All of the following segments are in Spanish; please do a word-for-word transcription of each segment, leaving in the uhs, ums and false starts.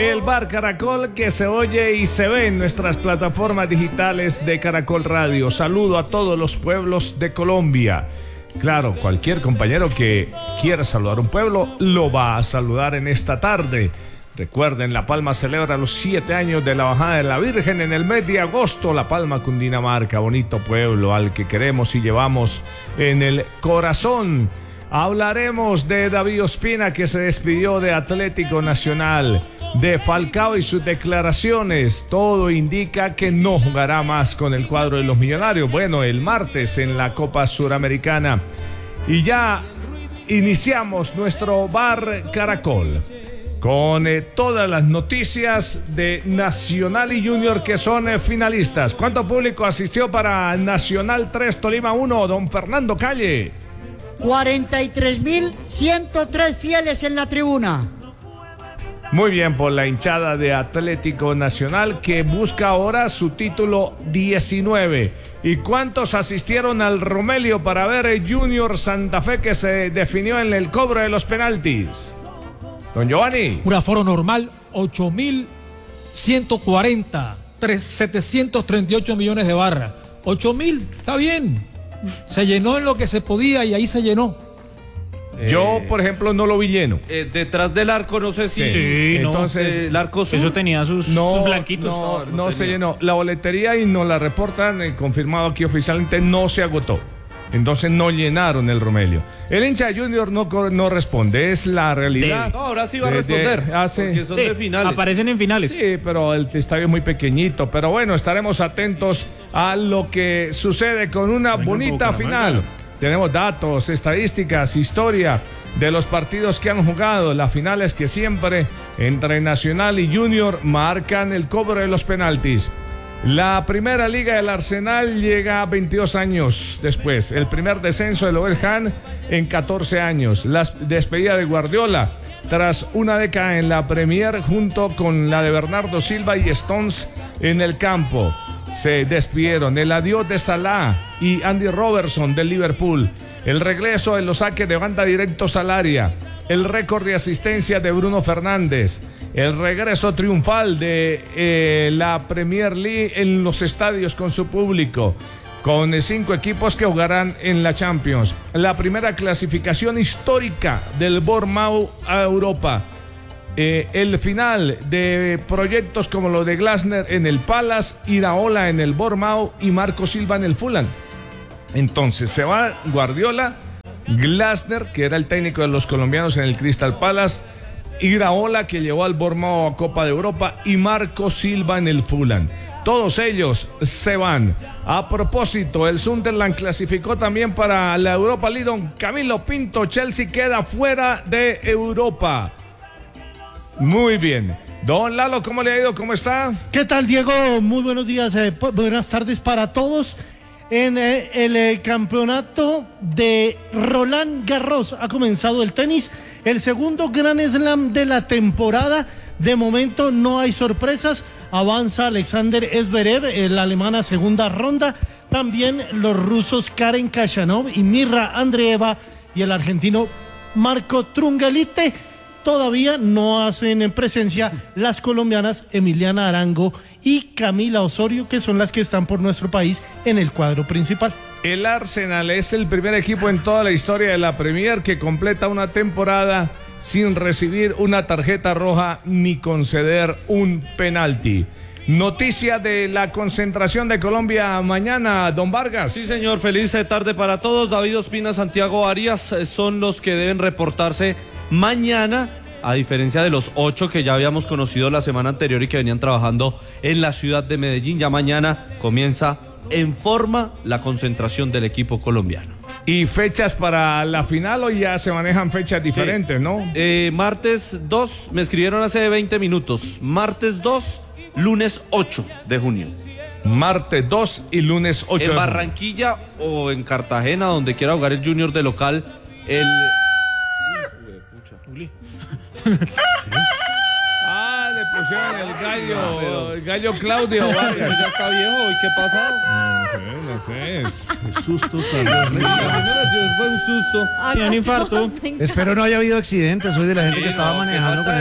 El Bar Caracol, que se oye y se ve en nuestras plataformas digitales de Caracol Radio. Saludo a todos los pueblos de Colombia. Claro, cualquier compañero que quiera saludar un pueblo lo va a saludar en esta tarde. Recuerden, La Palma celebra los siete años de la bajada de la Virgen en el mes de agosto. La Palma, Cundinamarca, bonito pueblo al que queremos y llevamos en el corazón. Hablaremos de David Ospina, que se despidió de Atlético Nacional, de Falcao y sus declaraciones. Todo indica que no jugará más con el cuadro de los Millonarios. Bueno, el martes en la Copa Suramericana. Y ya iniciamos nuestro Bar Caracol con eh, todas las noticias de Nacional y Junior, que son eh, finalistas. ¿Cuánto público asistió para Nacional tres, Tolima uno, don Fernando Calle? cuarenta y tres mil ciento tres fieles en la tribuna. Muy bien por la hinchada de Atlético Nacional, que busca ahora su título diecinueve. ¿Y cuántos asistieron al Romelio para ver el Junior Santa Fe, que se definió en el cobro de los penaltis? Don Giovanni. Un aforo normal, ocho mil ciento cuarenta, setecientos treinta y ocho millones de barras. ocho mil, está bien. Se llenó en lo que se podía y ahí se llenó. Yo, Eh, por ejemplo, no lo vi lleno. Eh, detrás del arco, no sé si. Sí, no, entonces, eh, el arco sur. Eso tenía sus, no, sus blanquitos. No, no, no se tenía. llenó. La boletería, y nos la reportan, eh, confirmado aquí oficialmente, no se agotó. Entonces no llenaron el Romelio. El hincha de Junior no, no responde, es la realidad. No, ahora sí va a Desde responder. hace- Porque son Sí, de finales. aparecen en finales. Sí, pero el estadio es muy pequeñito. Pero bueno, estaremos atentos a lo que sucede con una Venga, bonita Bucaramanga. final. Tenemos datos, estadísticas, historia de los partidos que han jugado, las finales que siempre entre Nacional y Junior marcan el cobro de los penaltis. La primera liga del Arsenal llega veintidós años después. El primer descenso del Overham en catorce años. La despedida de Guardiola tras una década en la Premier, junto con la de Bernardo Silva y Stones en el campo. Se despidieron. El adiós de Salah y Andy Robertson del Liverpool. El regreso de los saques de banda directos al área. El récord de asistencia de Bruno Fernández. El regreso triunfal de eh, la Premier League en los estadios con su público, con eh, cinco equipos que jugarán en la Champions. La primera clasificación histórica del Bournemouth a Europa. Eh, el final de proyectos como lo de Glasner en el Palace, Iraola en el Bournemouth y Marco Silva en el Fulham. Entonces se va Guardiola, Glasner, que era el técnico de los colombianos en el Crystal Palace, Iraola, que llevó al Bournemouth a Copa de Europa, y Marco Silva en el Fulham. Todos ellos se van. A propósito, el Sunderland clasificó también para la Europa League. Don Camilo Pinto, Chelsea queda fuera de Europa. Muy bien. Don Lalo, ¿cómo le ha ido? ¿Cómo está? ¿Qué tal, Diego? Muy buenos días, eh, buenas tardes para todos. En eh, el eh, campeonato de Roland Garros ha comenzado el tenis, el segundo Grand Slam de la temporada. De momento no hay sorpresas. Avanza Alexander Zverev, el alemán, a segunda ronda. También los rusos Karen Khachanov y Mirra Andreeva, y el argentino Marco Trungelite. Todavía no hacen en presencia las colombianas Emiliana Arango y Camila Osorio, que son las que están por nuestro país en el cuadro principal. El Arsenal es el primer equipo en toda la historia de la Premier que completa una temporada sin recibir una tarjeta roja ni conceder un penalti. Noticia de la concentración de Colombia mañana, don Vargas. Sí, señor, feliz tarde para todos. David Ospina, Santiago Arias eh, son los que deben reportarse mañana, a diferencia de los ocho que ya habíamos conocido la semana anterior y que venían trabajando en la ciudad de Medellín. Ya mañana comienza en forma la concentración del equipo colombiano. ¿Y fechas para la final o ya se manejan fechas diferentes, Sí. no? Eh, martes dos, me escribieron hace veinte minutos. Martes dos, lunes ocho de junio. Martes dos y lunes ocho. En de Barranquilla o en Cartagena, donde quiera jugar el Junior de local, el... Ah, le pusieron el gallo, Ah, pero- el gallo Claudio Vargas. ya está viejo, ¿y qué pasa? No sé, no sé, es, es susto también. Fue un susto. Tenía un infarto. Espero no haya habido accidentes. Soy de la gente Sí, que estaba no, manejando. qué falta con de- eso.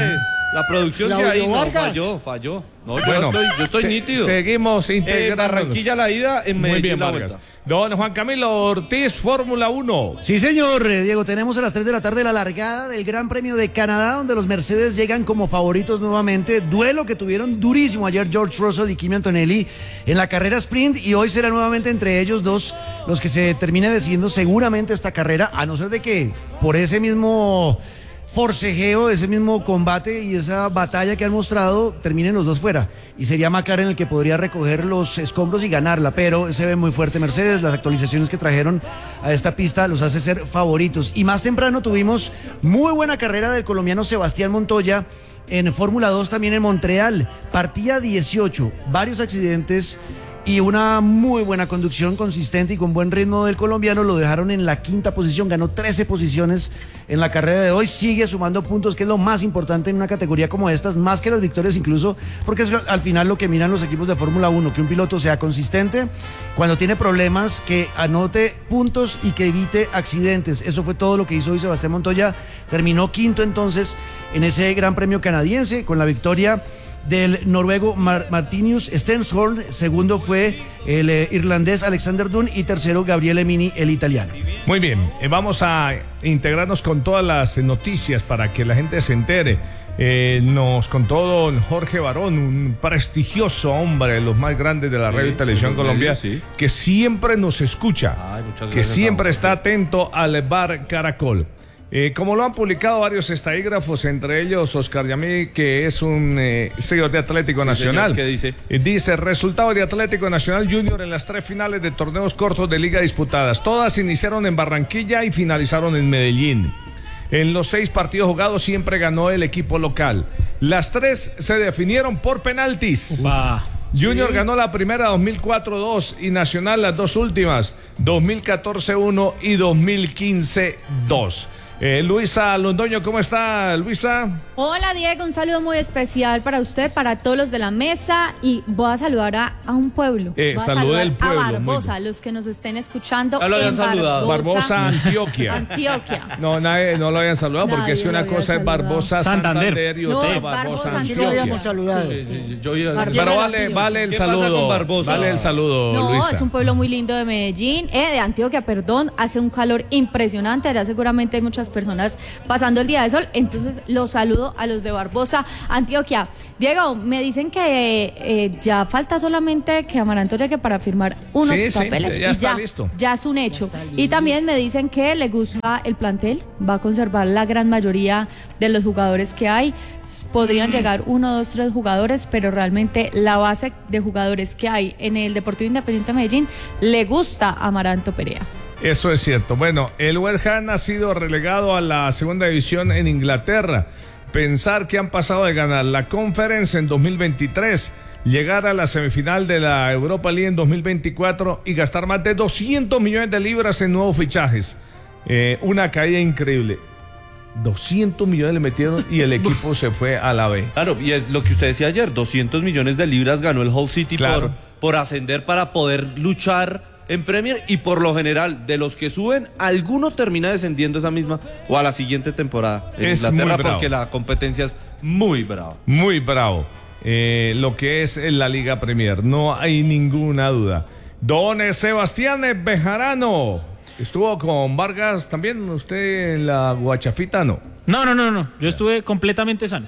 La producción sí ahí no, falló, falló. No, yo bueno, estoy, yo estoy se, nítido. Seguimos integrando. Eh, Barranquilla la ida, en Medellín Muy bien, la Vargas. vuelta. Don Juan Camilo Ortiz, Fórmula uno. Sí, señor, eh, Diego, tenemos a las tres de la tarde la largada del Gran Premio de Canadá, donde los Mercedes llegan como favoritos nuevamente. Duelo que tuvieron durísimo ayer George Russell y Kimi Antonelli en la carrera sprint, y hoy será nuevamente entre ellos dos los que se termine decidiendo seguramente esta carrera, a no ser de que por ese mismo forcejeo, ese mismo combate y esa batalla que han mostrado, terminen los dos fuera. Y sería McLaren el que podría recoger los escombros y ganarla, pero se ve muy fuerte Mercedes. Las actualizaciones que trajeron a esta pista los hace ser favoritos. Y más temprano tuvimos muy buena carrera del colombiano Sebastián Montoya en Fórmula dos, también en Montreal. Partida dieciocho, varios accidentes y una muy buena conducción consistente y con buen ritmo del colombiano lo dejaron en la quinta posición, ganó trece posiciones en la carrera de hoy, sigue sumando puntos, que es lo más importante en una categoría como estas, más que las victorias incluso, porque es al final lo que miran los equipos de Fórmula uno, que un piloto sea consistente, cuando tiene problemas, que anote puntos y que evite accidentes. Eso fue todo lo que hizo hoy Sebastián Montoya, terminó quinto entonces en ese Gran Premio canadiense con la victoria del noruego Mar Martinius Stenshorn, segundo fue el eh, irlandés Alexander Dunn y tercero Gabriele Mini, el italiano. Muy bien, eh, vamos a integrarnos con todas las eh, noticias para que la gente se entere. Eh, nos contó don Jorge Barón, un prestigioso hombre de los más grandes de la radio y televisión Colombia, sí, que siempre nos escucha, Ay, que siempre está atento al Bar Caracol. Eh, como lo han publicado varios estadígrafos, entre ellos Oscar Yamí, que es un eh, seguidor de Atlético sí, Nacional. Señor, ¿qué dice? Eh, dice, resultado de Atlético Nacional Junior en las tres finales de torneos cortos de liga disputadas. Todas iniciaron en Barranquilla y finalizaron en Medellín. En los seis partidos jugados siempre ganó el equipo local. Las tres se definieron por penaltis. Upa. Junior sí. ganó la primera dos mil cuatro dos y Nacional las dos últimas, dos mil catorce uno y dos mil quince dos. Eh, Luisa Londoño, ¿cómo está, Luisa? Hola, Diego, un saludo muy especial para usted, para todos los de la mesa, y voy a saludar a, a un pueblo. Eh, voy a saludar saludar el pueblo, a Barbosa, los que nos estén escuchando. Ya lo habían saludado. Barbosa, Antioquia. Antioquia. No, nadie, no lo habían saludado nadie porque es que una cosa es Barbosa, Santander, Santander y otra no, Barbosa, Antioquia. Sí lo habíamos saludado. Sí, sí, sí. Yo, yo, Pero vale, vale el saludo. Vale el saludo, no, Luisa. Es un pueblo muy lindo de Medellín, eh, de Antioquia, perdón. Hace un calor impresionante. Allá seguramente hay muchas personas pasando el día de sol, entonces los saludo a los de Barbosa, Antioquia. Diego, me dicen que eh, ya falta solamente que Amaranto llegue para firmar unos sí, papeles sí, ya y está ya, listo. ya es un hecho. Y también me dicen que le gusta el plantel, va a conservar la gran mayoría de los jugadores que hay. Podrían llegar uno, dos, tres jugadores, pero realmente la base de jugadores que hay en el Deportivo Independiente de Medellín le gusta a Amaranto Perea. Eso es cierto. Bueno, el West Ham ha sido relegado a la segunda división en Inglaterra. Pensar que han pasado de ganar la Conference en dos mil veintitrés, llegar a la semifinal de la Europa League en dos mil veinticuatro y gastar más de doscientos millones de libras en nuevos fichajes. Eh, una caída increíble. doscientos millones le metieron y el equipo se fue a la B. Claro, y es lo que usted decía ayer, doscientos millones de libras ganó el Hull City claro. por, por ascender para poder luchar en Premier, y por lo general de los que suben, alguno termina descendiendo esa misma o a la siguiente temporada en es Inglaterra, porque la competencia es muy brava. Muy bravo. Eh, lo que es en la Liga Premier, no hay ninguna duda. Don Sebastián Bejarano, ¿estuvo con Vargas también usted en la Guachafita, no? No, no, no, no, yo estuve completamente sano.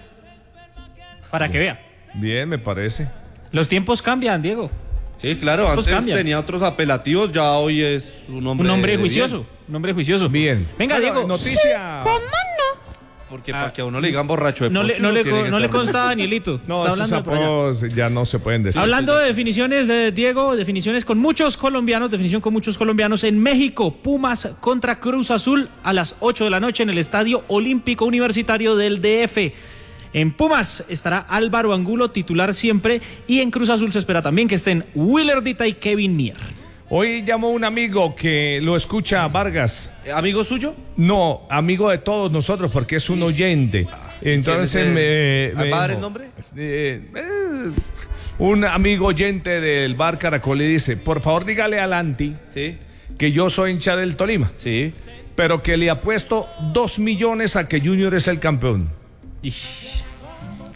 Para Bien. que vea. Bien, me parece. Los tiempos cambian, Diego. Sí, claro, antes cambian. tenía otros apelativos, ya hoy es un hombre Un hombre de juicioso, bien. un hombre juicioso. Bien. Venga, bueno, Diego. Noticia. ¿Cómo no? Porque Ah. para que a uno le digan borracho de No le, postre, no uno le, tiene que no le estar consta a Danielito. No, Está esos hablando por allá. apodos ya no se pueden decir. Hablando de definiciones, de Diego, definiciones con muchos colombianos, definición con muchos colombianos en México. Pumas contra Cruz Azul a las ocho de la noche en el Estadio Olímpico Universitario del D F. En Pumas estará Álvaro Angulo, titular siempre, y en Cruz Azul se espera también que estén Willerdita y Kevin Mier. Hoy llamó un amigo que lo escucha Vargas. ¿Amigo suyo? No, amigo de todos nosotros porque es un oyente. Entonces me, me ¿Va a dar dijo, el nombre? eh, eh, un amigo oyente del Bar Caracol le dice, por favor dígale a Lanti Sí. que yo soy hincha del Tolima, Sí. pero que le apuesto dos millones a que Junior es el campeón.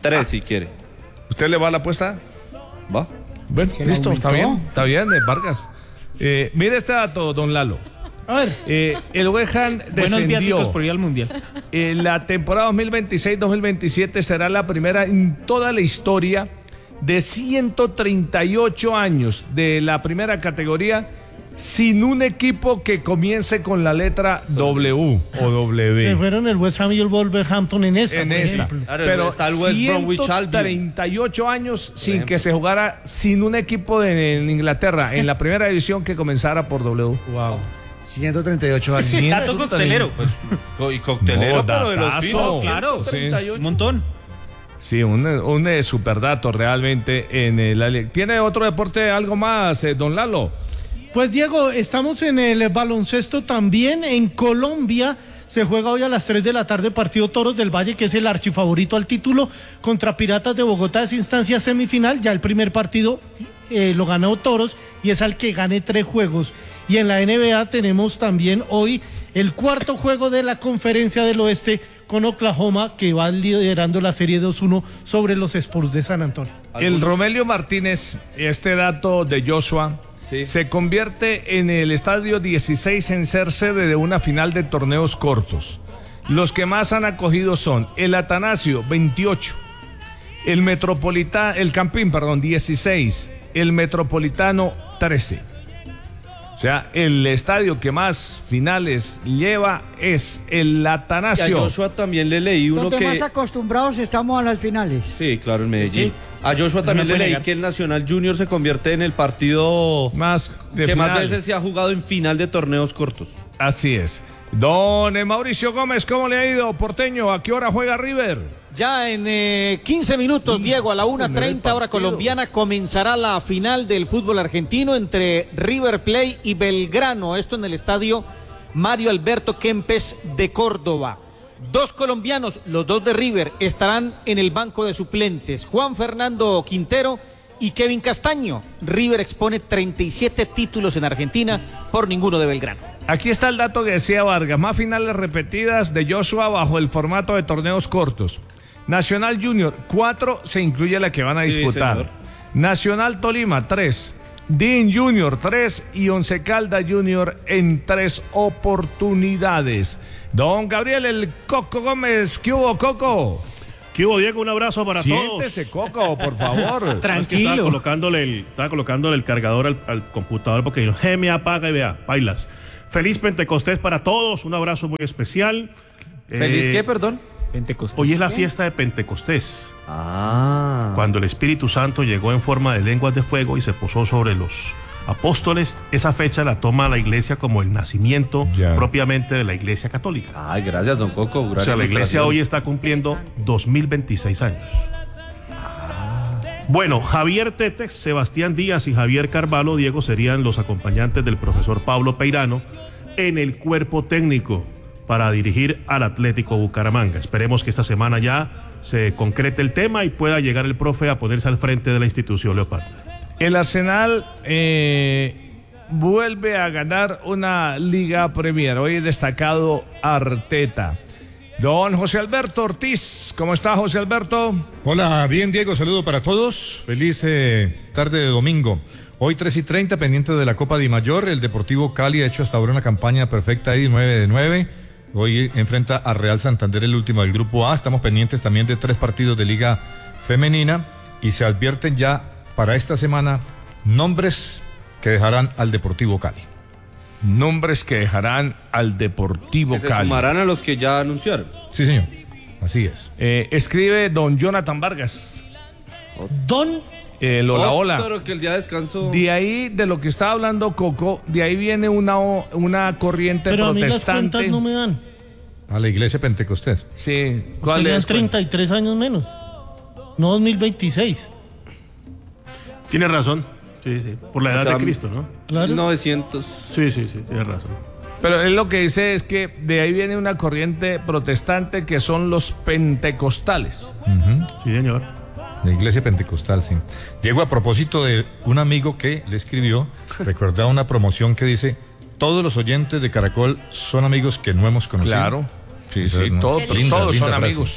Tres, ah. si quiere. ¿Usted le va a la apuesta? Va. Bueno, listo, está bien, está bien, eh, Vargas. Eh, mire este dato, don Lalo. A ver. Eh, el West Ham descendió. Por ir al mundial. Eh, la temporada dos mil veintiséis dos mil veintisiete será la primera en toda la historia de ciento treinta y ocho años de la primera categoría sin un equipo que comience con la letra W o W. Se fueron el West Ham y el Wolverhampton en esta. En esta. Claro, pero está el West Bromwich Albion. ciento treinta y ocho años sin que se jugara sin un equipo de en Inglaterra en la primera división que comenzara por W. Wow. ciento treinta y ocho años. Sí, dato coctelero. Pues, y coctelero, No, pero de los datazo. finos. Claro, ciento treinta y ocho. un montón. Sí, un, un eh, superdato realmente en el... ¿Tiene otro deporte, algo más, eh, don Lalo? Pues Diego, estamos en el baloncesto también. En Colombia se juega hoy a las tres de la tarde partido Toros del Valle, que es el archifavorito al título, contra Piratas de Bogotá. Es instancia semifinal. Ya el primer partido eh, lo ganó Toros y es al que gane tres juegos. Y en la N B A tenemos también hoy el cuarto juego de la Conferencia del Oeste con Oklahoma, que va liderando la serie dos uno sobre los Spurs de San Antonio. El Romelio Martínez, este dato de Joshua... Sí. Se convierte en el estadio dieciséis en ser sede de una final de torneos cortos. Los que más han acogido son el Atanasio, veintiocho, el Metropolitano, el Campín, perdón, dieciséis, el Metropolitano, trece. O sea, el estadio que más finales lleva es el Atanasio. Y a Joshua también le leí uno Donde que... más acostumbrados estamos a las finales. Sí, claro, en Medellín. Sí. A Joshua también No le leí negar. que el Nacional Junior se convierte en el partido Más de que final. más veces se ha jugado en final de torneos cortos. Así es. Don eh, Mauricio Gómez, ¿cómo le ha ido, porteño? ¿A qué hora juega River? Ya en eh, quince minutos, Diego, a la una treinta hora colombiana, comenzará la final del fútbol argentino entre River Plate y Belgrano. Esto en el estadio Mario Alberto Kempes de Córdoba. Dos colombianos, los dos de River, estarán en el banco de suplentes. Juan Fernando Quintero y Kevin Castaño. River expone treinta y siete títulos en Argentina, por ninguno de Belgrano. Aquí está el dato que decía Vargas, más finales repetidas de Joshua bajo el formato de torneos cortos. Nacional Junior, cuatro, se incluye la que van a Sí, disputar. señor. Nacional Tolima, tres. Dean Junior, tres. Y Once Caldas Junior en tres oportunidades. Don Gabriel, el Coco Gómez, ¿qué hubo, Coco? ¿Qué hubo, Diego? Un abrazo para Siéntese, todos. Coco, por favor. Es que Tranquilo. Estaba colocándole el, estaba colocándole el cargador al, al computador porque dijo, G me apaga y vea, bailas. Feliz Pentecostés para todos, un abrazo muy especial. ¿Feliz Eh, qué, perdón? Pentecostés. Hoy es la fiesta de Pentecostés, Ah. cuando el Espíritu Santo llegó en forma de lenguas de fuego y se posó sobre los apóstoles. Esa fecha la toma la iglesia como el nacimiento Ya. propiamente de la iglesia católica. Ay, gracias, don Coco. O sea, la iglesia hoy está cumpliendo dos mil veintiséis años. Bueno, Javier Tetex, Sebastián Díaz y Javier Carvalho, Diego, serían los acompañantes del profesor Pablo Peirano en el cuerpo técnico para dirigir al Atlético Bucaramanga. Esperemos que esta semana ya se concrete el tema y pueda llegar el profe a ponerse al frente de la institución Leopardo. El Arsenal eh, vuelve a ganar una Liga Premier. Hoy destacado Arteta. Don José Alberto Ortiz, ¿cómo está, José Alberto? Hola, bien, Diego, saludo para todos. Feliz eh, tarde de domingo. Hoy tres y treinta, pendiente de la Copa Di Mayor. El Deportivo Cali ha hecho hasta ahora una campaña perfecta ahí, nueve de nueve. Hoy enfrenta a Real Santander, el último del Grupo A. Estamos pendientes también de tres partidos de Liga Femenina. Y se advierten ya para esta semana nombres que dejarán al Deportivo Cali. Nombres que dejarán al Deportivo Que se Cali. sumarán a los que ya anunciaron. Sí, señor. Así es. Eh, escribe don Jonathan Vargas. Don El hola, hola. Otro que el día de descanso. De ahí, de lo que estaba hablando Coco, de ahí viene una, o- una corriente pero a mí las protestante. cuentas no me dan. A la iglesia Pentecostés. Sí, ¿cuál Serían es? treinta y tres años menos. No dos mil veintiséis. Tiene razón, sí, sí, por la O edad sea, de Cristo, ¿no? Claro. mil novecientos. Sí, sí, sí, tiene razón. Pero él lo que dice es que de ahí viene una corriente protestante que son los pentecostales. Ujú. Sí, señor. La iglesia pentecostal, sí. Diego, a propósito de un amigo que le escribió, recordaba una promoción que dice, todos los oyentes de Caracol son amigos que no hemos conocido. Claro. Sí, Entonces, sí, ¿no? todo- Linda, todos linda son frase. amigos.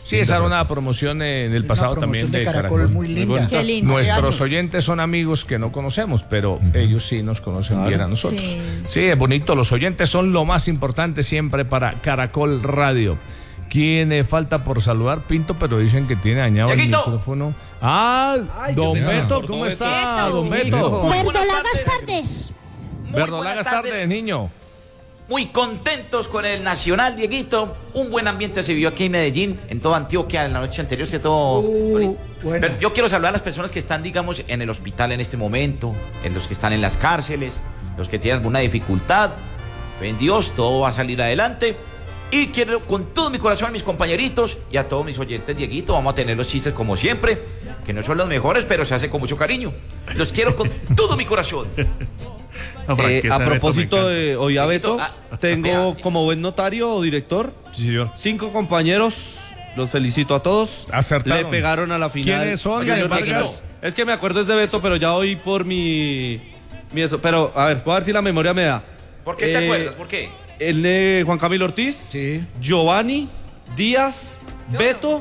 Sí, esa era una promoción en el Una pasado promoción también de de Caracol Caracol. muy linda. bonita. Qué lindo. Nuestros Hace años. oyentes son amigos que no conocemos, pero ellos sí nos conocen bien a nosotros. Sí. Sí, es bonito. Los oyentes son lo más importante siempre para Caracol Radio. ¿Quién eh, falta por saludar? Pinto, pero dicen que tiene dañado el Dieguito. micrófono. Ah, don Dios mío. Beto, Por ¿cómo Beto. está, don Beto. Beto? Muy buenas Verdolagas tardes. tardes. Muy Verdolagas buenas tardes. tardes, niño. Muy contentos con el Nacional, Dieguito. Un buen ambiente se vivió aquí en Medellín, en toda Antioquia, en la noche anterior se todo. Uh, bueno. Pero yo quiero saludar a las personas que están, digamos, en el hospital en este momento, en los que están en las cárceles, los que tienen alguna dificultad. Fe en Dios, todo va a salir adelante. Y quiero con todo mi corazón a mis compañeritos y a todos mis oyentes, Dieguito, vamos a tener los chistes como siempre, que no son los mejores, pero se hace con mucho cariño. Los quiero con todo mi corazón. La franqueza Eh, a de Beto me propósito encanta. de hoy a Beto, Ah, tengo vea. como buen notario o director Sí, señor. cinco compañeros. Los felicito a todos. Acertaron. Le pegaron a la final. ¿Quiénes son, Oiga, Daniel Dieguito, Vargas? es que me acuerdo es de Beto, pero ya hoy por mi, mi eso. Pero a ver, voy a ver si la memoria me da. ¿Por qué te Eh, acuerdas? ¿Por qué? El de Juan Camilo Ortiz, Sí. Giovanni, Díaz, Beto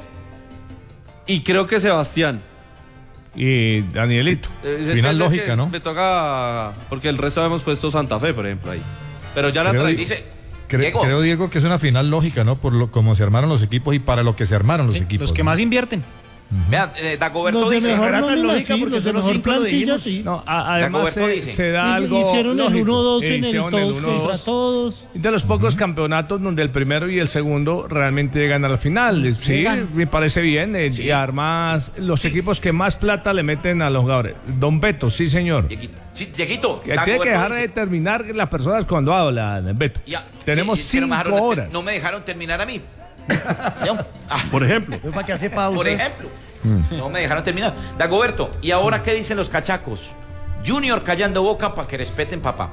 y creo que Sebastián. Y Danielito. Eh, es Final que- lógica, es que ¿no? Me toca, porque el resto habíamos puesto Santa Fe, por ejemplo, ahí. Pero ya la Creo- traí. Dice, Cre- Diego. Creo, Diego, que es una final lógica, ¿no? Por lo, como se armaron los equipos y para lo que se armaron los Sí, equipos. los que ¿no? más invierten. Vean, eh, Dagoberto Los de dice. mejor era tan nómina, lógica sí, porque los de son los mejor cinco, lo plantilla, dijimos. sí. No, a- además Dagoberto se, dice. se da Y- algo hicieron el lógico. uno dos en el Hicieron todos uno contra dos. todos. De los pocos campeonatos donde el primero y el segundo realmente llegan a la final. Sí, Llegan. me parece bien. eh, Y además, los equipos que más plata le meten a los jugadores. Don Beto, sí, señor. Dieguito, sí, Dieguito, Que tiene que Dagoberto dejar dice. de terminar las personas cuando hablan, Beto. Ya, Tenemos sí, es que no me cinco dejaron- horas. No me dejaron terminar a mí. ¿No? Ah, Por ejemplo, Pues para que hace pausas. por ejemplo. No me dejaron terminar. Dagoberto, ¿y ahora qué dicen los cachacos? Junior callando boca para que respeten papá.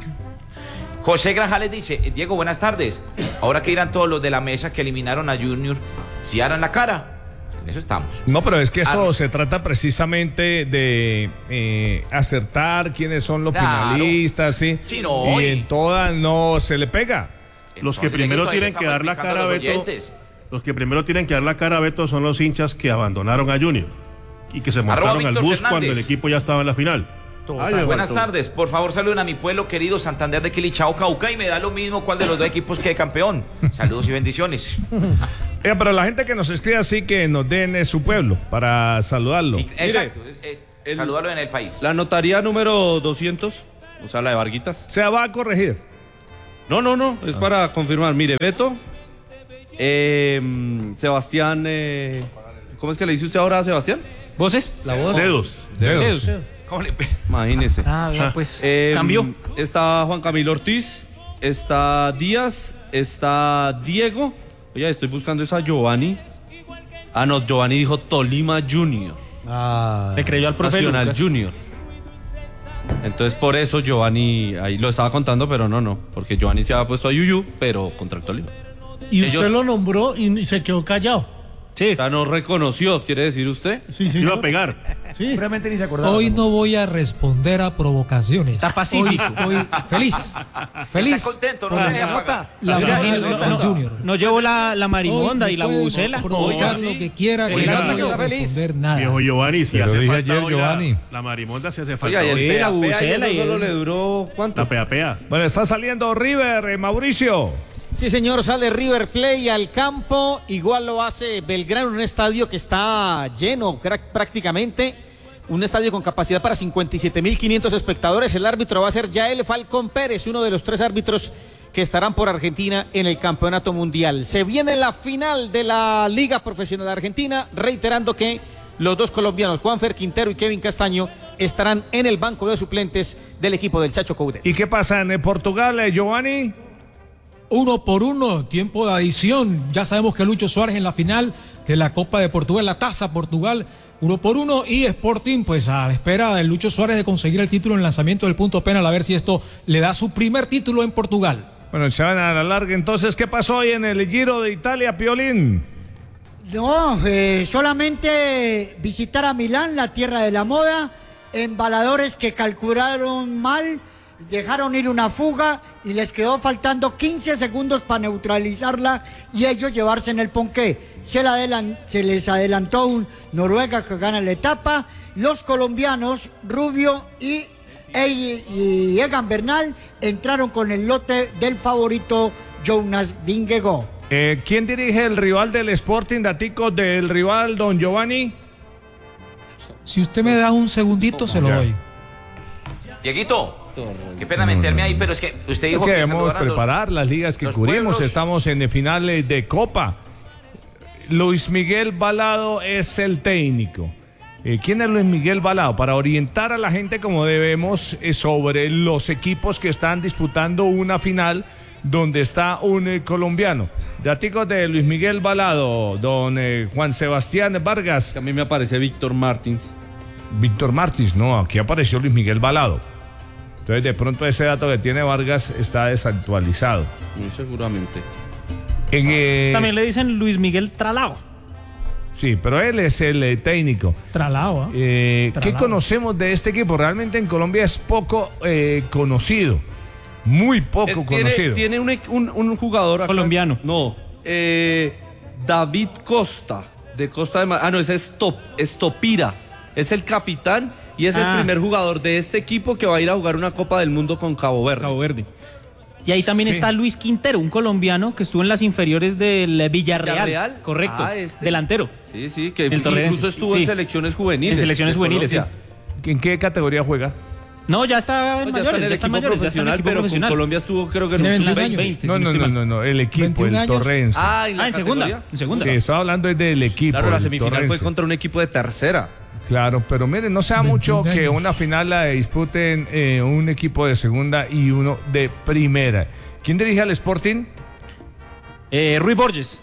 José Grajales dice, Diego, buenas tardes. Ahora que irán todos los de la mesa que eliminaron a Junior, si harán la cara. En eso estamos. No, pero es que esto Ah. se trata precisamente de eh, acertar quiénes son los Claro. finalistas, ¿sí? Sí, no, y y- en todas no se le pega. los que Entonces, primero Dieguito, ahí tienen le que estamos dar la explicando cara a los Beto, oyentes. los que primero tienen que dar la cara a Beto son los hinchas que abandonaron a Junior y que se Arroba montaron al Víctor bus Fernández. cuando el equipo ya estaba en la final. Ay, Buenas Beto. tardes, por favor saluden a mi pueblo querido Santander de Quilichao, Cauca, y me da lo mismo cuál de los dos equipos quede campeón. Saludos y bendiciones. Eh, pero la gente que nos escribe así que nos den eh, su pueblo para saludarlo. Sí, exacto. eh, eh, saludarlo en el país. La notaría número doscientos, o sea, la de Varguitas. Se va a corregir. No, no, no, es para confirmar. Mire, Beto, eh, Sebastián, eh, ¿cómo es que le dice usted ahora a Sebastián? ¿Voces? La voz. Dedos. Dedos. ¿Cómo le- Imagínese. Ah, vea, pues Eh, cambió. Está Juan Camilo Ortiz, está Díaz, está Diego. Oye, estoy buscando esa Giovanni. Ah, no, Giovanni dijo Tolima Junior. Le creyó al profe Nacional Lucas. Junior. Entonces por eso Giovanni, ahí lo estaba contando, pero no, no, porque Giovanni se había puesto a Yuyu, pero contra el Tolima. Y Ellos- usted lo nombró y, y se quedó callado. Sí. O sea, no reconoció, quiere decir usted. Sí, sí. Iba a pegar. Sí. Seguramente ni se acordaba. Hoy no voy a responder a provocaciones. Está pacífico. Hoy estoy feliz. Feliz. Está contento, no por se la- deja apagar. la Mira, final y no- del no- Junior. No llevó la, la Hoy marimonda me y la pueden bubucela. provocar lo que quiera, que Oiga, no sí. voy a Feliz. responder nada. Viejo Giovanni, si Pero hace dije falta ayer, hoy la- Giovanni. La, marimonda si hace falta Oiga, y el hoy. Sí, pea, la pea, y bubucela eso y solo el- le duró, ¿cuánto? La pea pea. Bueno, está saliendo River, eh, Mauricio. Sí, señor, sale River Play al campo. Igual lo hace Belgrano en un estadio que está lleno crack, prácticamente. Un estadio con capacidad para cincuenta y siete mil quinientos espectadores. El árbitro va a ser Yael Falcón Pérez, uno de los tres árbitros que estarán por Argentina en el Campeonato Mundial. Se viene la final de la Liga Profesional de Argentina, reiterando que los dos colombianos, Juanfer Quintero y Kevin Castaño, estarán en el banco de suplentes del equipo del Chacho Coudet. ¿Y qué pasa en eh, Portugal, eh, Giovanni? Uno por uno, tiempo de adición. Ya sabemos que Lucho Suárez en la final de la Copa de Portugal, la Taza Portugal, uno por uno. Y Sporting, pues a la espera de Lucho Suárez de conseguir el título en el lanzamiento del punto penal, a ver si esto le da su primer título en Portugal. Bueno, se van a la larga. Entonces, ¿qué pasó hoy en el Giro de Italia, Piolín? No, eh, solamente visitar a Milán, la tierra de la moda, embaladores que calcularon mal dejaron ir una fuga y les quedó faltando quince segundos para neutralizarla y ellos llevarse en el ponqué. Se, la adelan- se les adelantó un Noruega que gana la etapa. Los colombianos, Rubio y, e- y Egan Bernal, entraron con el lote del favorito Jonas Vingegaard. Eh, ¿Quién dirige el rival del Sporting, datico del rival, don Giovanni? Si usted me da un segundito, se lo doy. Dieguito, qué pena meterme ahí, pero es que usted dijo que que debemos saludaran los- preparar las ligas que los cubrimos. pueblos. Estamos en finales de Copa. Luis Miguel Balado es el técnico. Eh, ¿Quién es Luis Miguel Balado? Para orientar a la gente como debemos eh, sobre los equipos que están disputando una final donde está un eh, colombiano. Daticos de Luis Miguel Balado, don eh, Juan Sebastián Vargas. A mí me aparece Víctor Martins. Víctor Martins, no, aquí apareció Luis Miguel Balado. Entonces de pronto ese dato que tiene Vargas está desactualizado. Muy seguramente. En, eh, También le dicen Luis Miguel Tralao. Sí, pero él es el eh, técnico. Tralao, ¿ah? Eh, ¿Qué Tralao. conocemos de este equipo? Realmente en Colombia es poco eh, conocido. Muy poco Eh, tiene, conocido. tiene un, un- un jugador acá. Colombiano. No, eh, David Costa, de Costa de Mar. Ah, no, ese es Top, Estopira. Es el capitán y es Ah. el primer jugador de este equipo que va a ir a jugar una Copa del Mundo con Cabo Verde. Cabo Verde. Y ahí también Sí. está Luis Quintero, un colombiano que estuvo en las inferiores del Villarreal. ¿Villarreal? Correcto. Ah, este. Delantero. Sí, sí, que El Torrense, incluso estuvo sí. en selecciones juveniles. En selecciones de juveniles, Colombia. ¿En qué categoría juega? No, ya está en No, ya mayores, está en el ya está en equipo mayores, ya está en el profesional, equipo pero con profesional. Colombia estuvo creo que en Tiene un veintiún sub años. No, no, no, no, no, el equipo, veintiún el años. Torrense. Ah, ¿en la Ah, en segunda, categoría? en segunda. Sí, estoy hablando del equipo. Claro, la el semifinal fue Torrense. contra un equipo de tercera. Claro, pero miren, no sea mucho veintiún que años. una final la disputen eh, un equipo de segunda y uno de primera. ¿Quién dirige al Sporting? Eh, Rui Borges.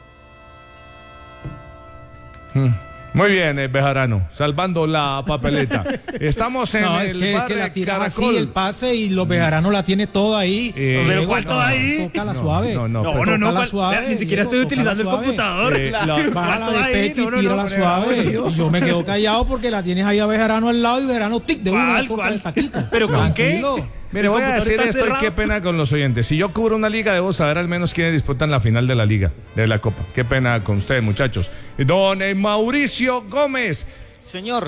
Hmm. Muy bien, eh, Bejarano, salvando la papeleta. Estamos en No, el es que, bar que la de tiras Caracol. así, el pase, y los Bejaranos la tiene toda ahí. Eh, Pero Diego, ¿cuánto no, hay? Tócala No, suave. no, no, No, pero- no, no, tócala cuál- suave, vea, ni siquiera Diego, estoy tócala utilizando el suave. computador. Eh, la- Bájala ¿Cuánto de hay? pecho y No, no, no, tírala no, suave. no, no. Y yo me quedo callado porque la tienes ahí a Bejarano al lado y Bejarano tic de una ¿Cuál, coca cuál? de taquito. ¿Pero con qué? Tranquilo. Mire, El voy a computador decir está esto y cerrado. qué pena con los oyentes. Si yo cubro una liga, debo saber al menos quiénes disputan la final de la liga, de la Copa. Qué pena con ustedes, muchachos. Don eh, Mauricio Gómez, Señor,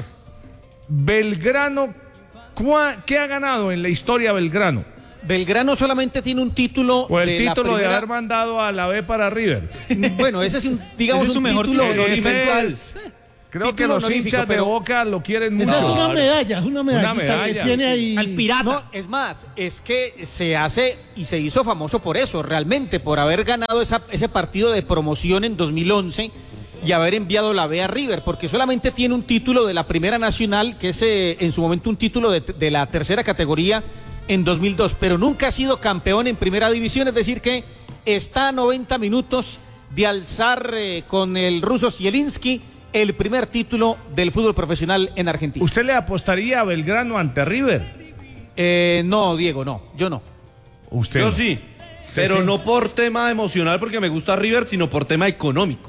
Belgrano, ¿cuá- ¿qué ha ganado en la historia Belgrano? Belgrano solamente tiene un título. O el de la título de primera- haber mandado a la B para River. Bueno, ese es un, digamos, Ese es su un mejor título título. Ese honorífico. es- Creo que Título los honorífico, hinchas de pero- Boca lo quieren mucho. Esa es una Claro. medalla, es una medalla. Una medalla, que tiene sí. ahí. Al pirata. No, es más, es que se hace y se hizo famoso por eso, realmente, por haber ganado esa- ese partido de promoción en dos mil once y haber enviado la B a River, porque solamente tiene un título de la Primera Nacional, que es eh, en su momento un título de, de la tercera categoría en dos mil dos, pero nunca ha sido campeón en Primera División, es decir que está a noventa minutos de alzar eh, con el ruso Zielinski el primer título del fútbol profesional en Argentina. ¿Usted le apostaría a Belgrano ante River? Eh, no, Diego, no, yo no. Usted. Yo no. sí, pero sí? no por tema emocional porque me gusta River, sino por tema económico.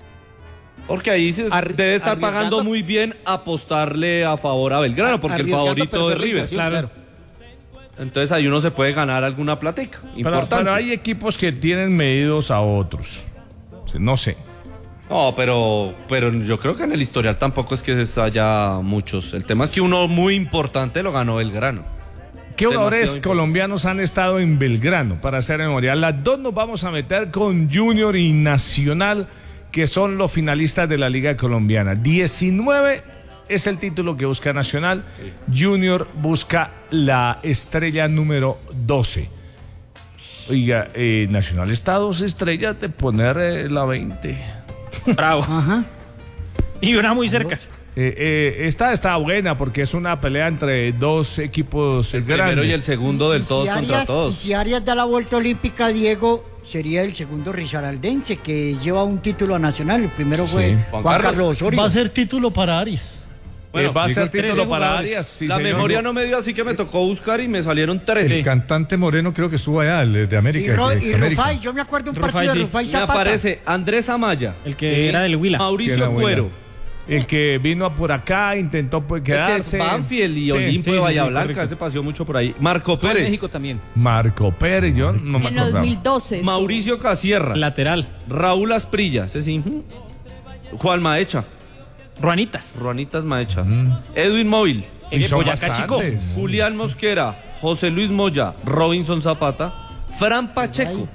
Porque ahí se Arri- debe estar arriesgando- pagando muy bien apostarle a favor a Belgrano, porque el Arriesgando favorito a de perder River. la clasificación, Claro. claro. Entonces ahí uno se puede ganar alguna platica Pero, importante. pero hay equipos que tienen medidos a otros. No sé. No, pero, pero yo creo que en el historial tampoco es que haya muchos. El tema es que uno muy importante lo ganó Belgrano. ¿Qué jugadores Demasiado importante. colombianos han estado en Belgrano para hacer memoria? Las dos nos vamos a meter con Junior y Nacional, que son los finalistas de la Liga Colombiana. diecinueve es el título que busca Nacional. Junior busca la estrella número doce. Oiga, eh, Nacional está a dos estrellas de poner eh, la veinte. Bravo. Y una muy cerca. Eh, eh, esta está buena porque es una pelea entre dos equipos El grandes. primero y el segundo del Y todos si contra Arias, y todos. si Arias da la vuelta olímpica, Diego, sería el segundo risaraldense que lleva un título nacional. El primero fue Sí. Juan, Juan Carlos, Carlos. Osorio. Va a ser título para Arias. Eh, va a ser trece título para jugadores. Arias. sí, la señor. memoria no me dio, así que me tocó buscar y me salieron tres. El cantante Moreno creo que estuvo allá, el de Y, América. Ro- el y América. Rufai, yo me acuerdo un Rufai, partido de sí. Rufai Me Zapata. aparece Andrés Amaya, El que era del Huila. Que era Mauricio buena. Cuero, el que vino por acá, intentó pues quedarse. Banfield y Sí, Olimpio sí, de sí, Bahía sí, Blanca, correcto. ese paseó mucho por ahí. Marco Fue en Pérez. México también. Marco Pérez, yo no me En acordaba. dos mil doce. Mauricio Casierra. Lateral. Raúl Asprilla, ese sí. Juan Maecha. Ruanitas. Ruanitas Maecha. Edwin Móvil. En Y el son Boyacá Chico. bastantes. Julián Mosquera. José Luis Moya. Robinson Zapata. Fran Pacheco.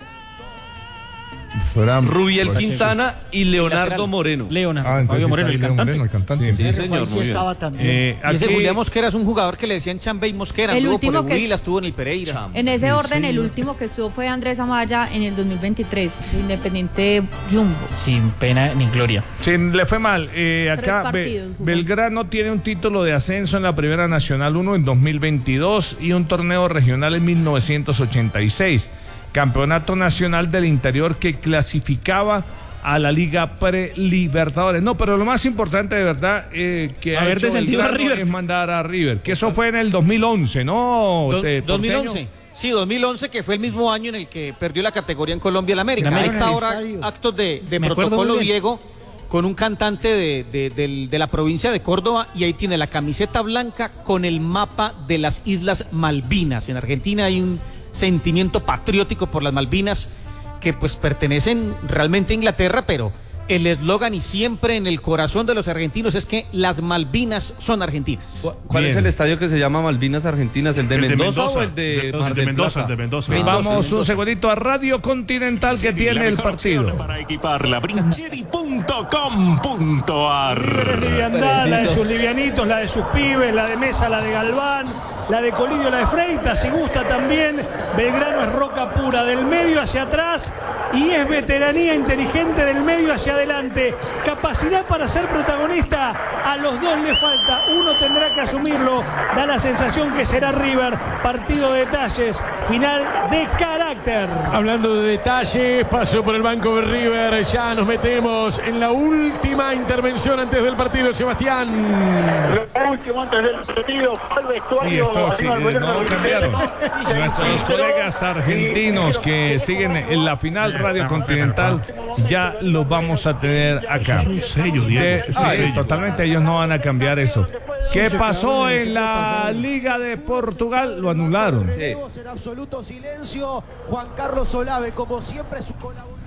Fuera- Rubiel pues, Quintana y Leonardo lateral. Moreno. Leonardo. Ah, entonces Fabio sí Moreno, está el Leo cantante. Moreno, el cantante. Sí. Sí, Ahí señor, sí muy bien. estaba también. Eh, Y ese aquí- Julián Mosquera es un jugador que le decían Chambey Mosquera, El luego último por que el es- Huila, estuvo en el Pereira. En ese Sí, orden, el señor. último que estuvo fue Andrés Amaya en el dos mil veintitrés, de Independiente Jumbo. Sin pena ni gloria. Sí, le fue mal. Eh, Tres acá Be- partidos jugó. Belgrano tiene un título de ascenso en la Primera Nacional uno en dos mil veintidós y un torneo regional en mil novecientos ochenta y seis. Campeonato Nacional del Interior que clasificaba a la Liga Pre-Libertadores. No, pero lo más importante de verdad eh, que ha Haber hecho descendido a Belgrano River. es mandar a River, que eso fue en el dos mil once, ¿no? Do- Te- dos mil once. Porteño? Sí, dos mil once, que fue el mismo año en el que perdió la categoría en Colombia el América. En A América, esta sí. hora, actos de, de Me acuerdo protocolo, muy bien. Diego, con un cantante de, de- del- de la provincia de Córdoba, y ahí tiene la camiseta blanca con el mapa de las Islas Malvinas. En Argentina hay un sentimiento patriótico por las Malvinas que pues pertenecen realmente a Inglaterra, pero el eslogan y siempre en el corazón de los argentinos es que las Malvinas son argentinas. ¿Cuál Bien. es el estadio que se llama Malvinas Argentinas? ¿El de El de Mendoza, Mendoza. o el de, De- Mar el de del Mendoza, Plata? el de Mendoza. Mendoza, Vamos un Mendoza. segundito a Radio Continental que tiene la el mejor opción partido. para equiparla, brincheri punto com punto ar. Liviandad, la de sus livianitos, la de sus pibes, la de Mesa, la de Galván, la de Colidio, la de Freitas, si gusta también. Belgrano es roca pura, del medio hacia atrás, y es veteranía inteligente del medio hacia adelante. Capacidad para ser protagonista, a los dos le falta, uno tendrá que asumirlo. Da la sensación que será River. Partido de detalles, final de carácter. Hablando de detalles, paso por el banco de River, ya nos metemos en la última intervención antes del partido, Sebastián. Lo último antes del partido, al vestuario. Y esto sí, eh, no cambiaron. Nuestros colegas argentinos que siguen en la final Radio Continental ya los vamos a tener acá. Eso es un sello, Diego. De- Es un sí, sello. totalmente, ellos no van a cambiar eso. ¿Qué se pasó quedaron en en el la pasado. Liga de Portugal? Lo anularon. En absoluto silencio, Juan Carlos Olave, como siempre, su colaborador.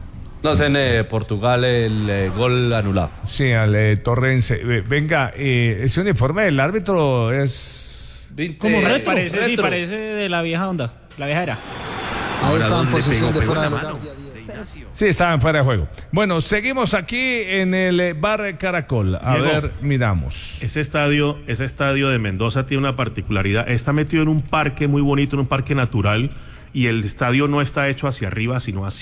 No sé, en eh, Portugal el eh, gol anulado. Sí, al eh, Torrense. Eh, Venga, eh, ese uniforme del árbitro es... Como Eh, retro. Parece, sí, retro. parece de la vieja onda. La vieja era. Ahí está en ¿dónde posición pegó? de Pegó fuera en de la lugar. mano. Sí, estaban fuera de juego. Bueno, seguimos aquí en el eh, Bar Caracol. A Diego. ver, miramos. Ese estadio, ese estadio de Mendoza tiene una particularidad. Está metido en un parque muy bonito, en un parque natural, y el estadio no está hecho hacia arriba, sino hacia